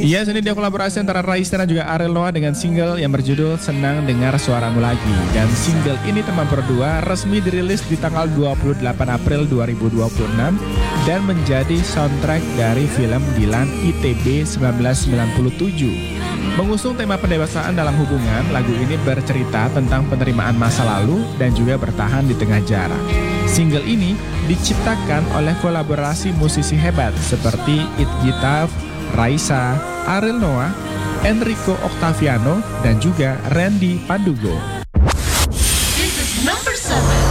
Iya, ini dia kolaborasi antara Raisa dan juga Ariel Noah dengan single yang berjudul Senang Dengar Suaramu Lagi. Dan single ini teman berdua resmi dirilis di tanggal 28 April 2026 dan menjadi soundtrack dari film Dilan ITB 1997. Mengusung tema pendewasaan dalam hubungan, lagu ini bercerita tentang penerimaan masa lalu dan juga bertahan di tengah jarak. Single ini diciptakan oleh kolaborasi musisi hebat seperti It Gitaf, Raisa, Ariel Noah, Enrico Octaviano, dan juga Randy Pandugo. This is number 7.